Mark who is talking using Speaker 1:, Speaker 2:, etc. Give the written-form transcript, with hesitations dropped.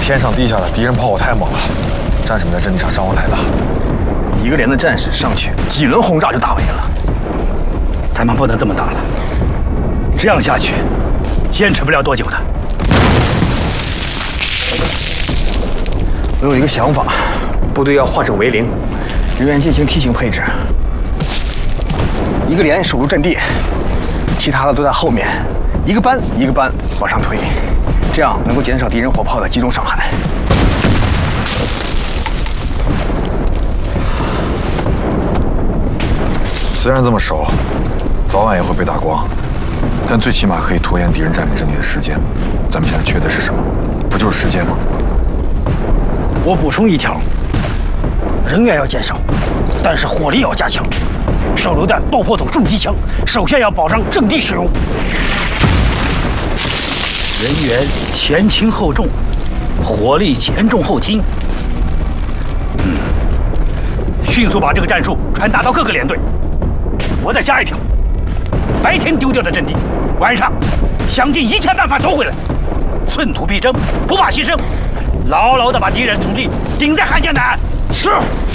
Speaker 1: 天上地下的敌人炮火太猛了，战士们在阵地上伤亡太大。
Speaker 2: 一个连的战士上去几轮轰炸就打没了。咱们不能这么打了，这样下去，坚持不了多久的。我有一个想法，部队要化整为零，人员进行梯形配置，一个连守住阵地，其他的都在后面，一个班一个班往上推，这样能够减少敌人火炮的集中伤害。
Speaker 1: 虽然这么守，早晚也会被打光，但最起码可以拖延敌人占领阵地的时间。咱们现在缺的是什么？不就是时间吗？
Speaker 3: 我补充一条，人员要减少，但是火力要加强。手榴弹、爆破筒、重机枪，首先要保障阵地使用。人员前轻后重，火力前重后轻。迅速把这个战术传达到各个连队。我再加一条：白天丢掉的阵地，晚上想尽一切办法夺回来，寸土必争，不怕牺牲，牢牢地把敌人主力顶在汉江南。是。